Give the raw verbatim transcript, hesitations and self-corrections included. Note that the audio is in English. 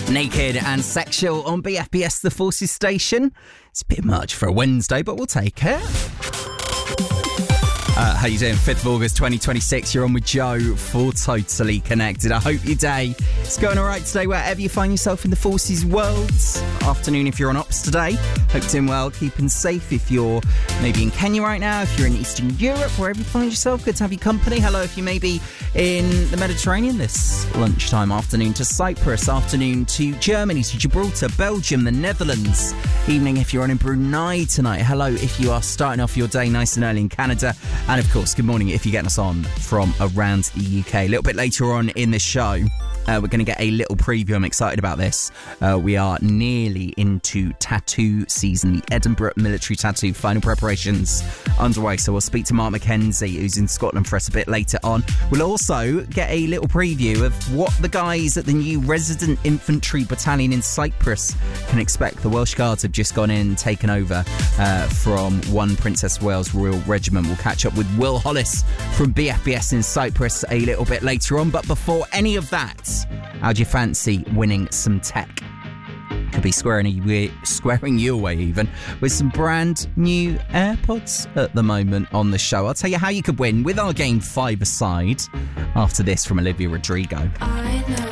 Naked and Sexual on B F B S The Forces station. It's a bit much for a Wednesday, but we'll take it. Uh, how you doing? fifth of August twenty twenty-six. You're on with Joe for Totally Connected. I hope your day is going all right today, wherever you find yourself in the Forces world. Afternoon if you're on ops today. Hope you're doing well, keeping safe if you're maybe in Kenya right now, if you're in Eastern Europe, wherever you find yourself. Good to have your company. Hello if you may be in the Mediterranean this lunchtime. Afternoon to Cyprus. Afternoon to Germany, to Gibraltar, Belgium, the Netherlands. Evening if you're on in Brunei tonight. Hello if you are starting off your day nice and early in Canada. And of course, good morning if you're getting us on from around the U K. A little bit later on in the show, uh, we're going to get a little preview. I'm excited about this. Uh, we are nearly into tattoo season. The Edinburgh Military Tattoo final preparations underway. So we'll speak to Mark McKenzie, who's in Scotland, for us a bit later on. We'll also get a little preview of what the guys at the new Resident Infantry Battalion in Cyprus can expect. The Welsh Guards have just gone in and taken over uh, from one Princess Wales Royal Regiment. We'll catch up with Will Hollis from B F B S in Cyprus a little bit later on. But before any of that, how do you fancy winning some tech? Could be squaring you, squaring you away even with some brand new AirPods at the moment on the show. I'll tell you how you could win with our game five aside after this from Olivia Rodrigo. I know.